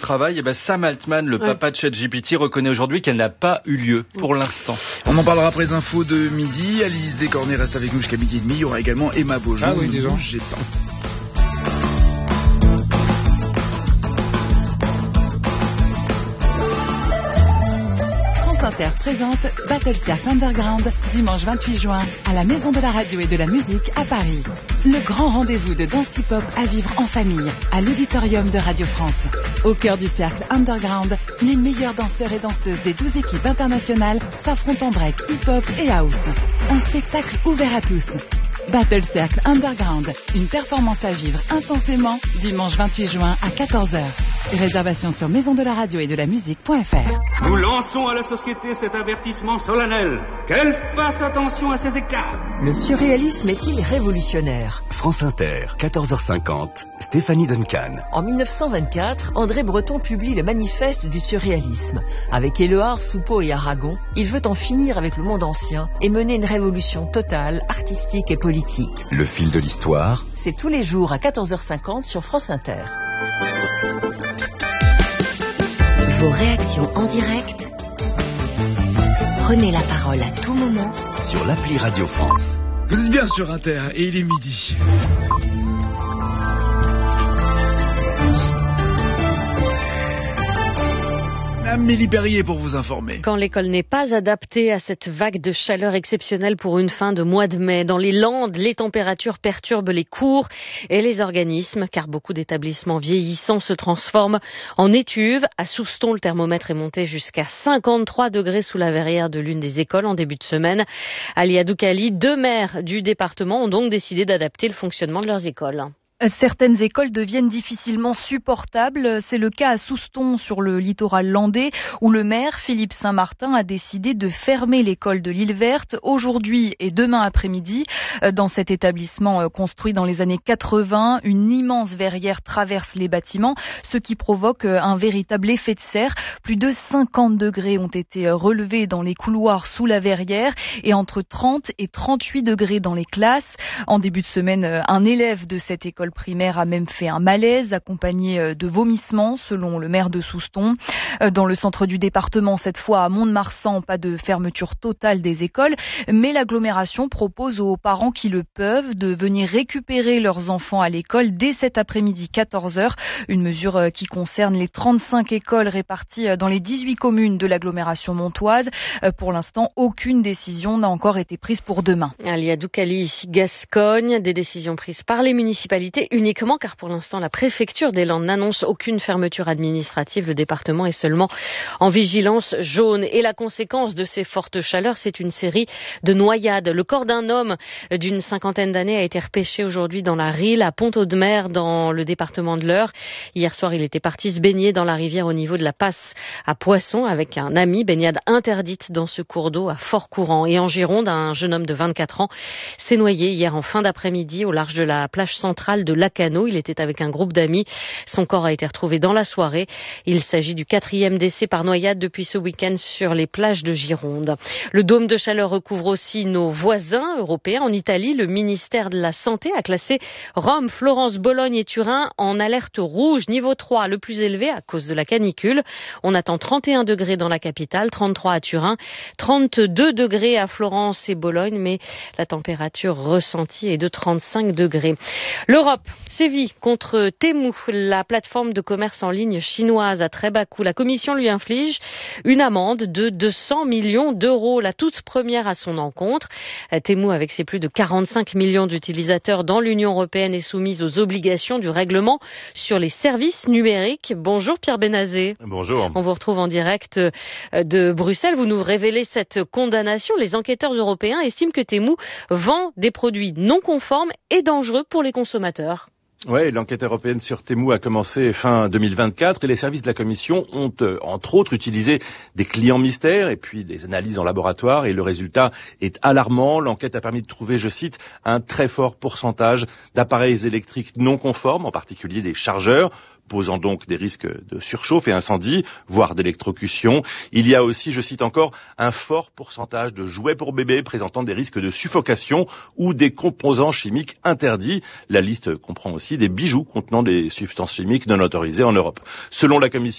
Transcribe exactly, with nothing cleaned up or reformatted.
travail, et ben Sam Altman, le ouais. papa de ChatGPT, reconnaît aujourd'hui qu'elle n'a pas eu lieu pour l'instant. On en parlera après les infos de midi. Alizé Cornet reste avec nous jusqu'à midi et demi. Il y aura également Emma Beaujon. Ah oui, dis donc. J'ai pas. Inter présente Battle Circle Underground, dimanche vingt-huit juin, à la Maison de la Radio et de la Musique à Paris. Le grand rendez-vous de danse hip-hop à vivre en famille, à l'auditorium de Radio France. Au cœur du cercle Underground, les meilleurs danseurs et danseuses des douze équipes internationales s'affrontent en break, hip-hop et house. Un spectacle ouvert à tous. Battle Circle Underground, une performance à vivre intensément, dimanche vingt-huit juin à quatorze heures. Réservation sur maison de la radio et de la musique point f r. Nous lançons à la société cet avertissement solennel. Qu'elle fasse attention à ces écarts. Le surréalisme est-il révolutionnaire ? France Inter, quatorze heures cinquante, Stéphanie Duncan. En mille neuf cent vingt-quatre, André Breton publie le manifeste du surréalisme. Avec Éluard, Soupeau et Aragon, il veut en finir avec le monde ancien et mener une révolution totale, artistique et politique. Le fil de l'histoire. C'est tous les jours à quatorze heures cinquante sur France Inter. Vos réactions en direct. Prenez la parole à tout moment sur l'appli Radio France. Vous êtes bien sur Inter et il est midi. Amélie Perrier pour vous informer. Quand l'école n'est pas adaptée à cette vague de chaleur exceptionnelle pour une fin de mois de mai, dans les Landes, les températures perturbent les cours et les organismes, car beaucoup d'établissements vieillissants se transforment en étuves. À Souston, le thermomètre est monté jusqu'à cinquante-trois degrés sous la verrière de l'une des écoles en début de semaine. Ali Adoukali, deux maires du département ont donc décidé d'adapter le fonctionnement de leurs écoles. Certaines écoles deviennent difficilement supportables. C'est le cas à Souston, sur le littoral landais, où le maire, Philippe Saint-Martin, a décidé de fermer l'école de l'Île Verte aujourd'hui et demain après-midi. Dans cet établissement construit dans les années quatre-vingts, une immense verrière traverse les bâtiments, ce qui provoque un véritable effet de serre. Plus de cinquante degrés ont été relevés dans les couloirs sous la verrière et entre trente et trente-huit degrés dans les classes. En début de semaine, un élève de cette école primaire a même fait un malaise accompagné de vomissements, selon le maire de Souston. Dans le centre du département, cette fois à Mont-de-Marsan, pas de fermeture totale des écoles, mais l'agglomération propose aux parents qui le peuvent de venir récupérer leurs enfants à l'école dès cet après-midi quatorze heures, une mesure qui concerne les trente-cinq écoles réparties dans les dix-huit communes de l'agglomération montoise. Pour l'instant, aucune décision n'a encore été prise pour demain. Ali Adoukali, Gascogne, des décisions prises par les municipalités uniquement, car pour l'instant la préfecture des Landes n'annonce aucune fermeture administrative. Le département est seulement en vigilance jaune. Et la conséquence de ces fortes chaleurs, c'est une série de noyades. Le corps d'un homme d'une cinquantaine d'années a été repêché aujourd'hui dans la Rille, à Pont-Audemer, dans le département de l'Eure. Hier soir, il était parti se baigner dans la rivière au niveau de la Passe à Poisson avec un ami. Baignade interdite dans ce cours d'eau à fort courant. Et en Gironde, un jeune homme de vingt-quatre ans s'est noyé hier en fin d'après-midi au large de la plage centrale de Lacano. Il était avec un groupe d'amis. Son corps a été retrouvé dans la soirée. Il s'agit du quatrième décès par noyade depuis ce week-end sur les plages de Gironde. Le dôme de chaleur recouvre aussi nos voisins européens. En Italie, le ministère de la Santé a classé Rome, Florence, Bologne et Turin en alerte rouge, niveau trois, le plus élevé à cause de la canicule. On attend trente et un degrés dans la capitale, trente-trois à Turin, trente-deux degrés à Florence et Bologne, mais la température ressentie est de trente-cinq degrés. L'Europe sévit contre Temu, la plateforme de commerce en ligne chinoise à très bas coût. La Commission lui inflige une amende de deux cents millions d'euros, la toute première à son encontre. Temu, avec ses plus de quarante-cinq millions d'utilisateurs dans l'Union européenne, est soumise aux obligations du règlement sur les services numériques. Bonjour Pierre Benazé. Bonjour. On vous retrouve en direct de Bruxelles. Vous nous révélez cette condamnation. Les enquêteurs européens estiment que Temu vend des produits non conformes et dangereux pour les consommateurs. Oui, l'enquête européenne sur Temu a commencé fin deux mille vingt-quatre et les services de la Commission ont, euh, entre autres, utilisé des clients mystères et puis des analyses en laboratoire et le résultat est alarmant. L'enquête a permis de trouver, je cite, un très fort pourcentage d'appareils électriques non conformes, en particulier des chargeurs, posant donc des risques de surchauffe et incendie, voire d'électrocution. Il y a aussi, je cite encore, un fort pourcentage de jouets pour bébés présentant des risques de suffocation ou des composants chimiques interdits. La liste comprend aussi des bijoux contenant des substances chimiques non autorisées en Europe. Selon la Commission,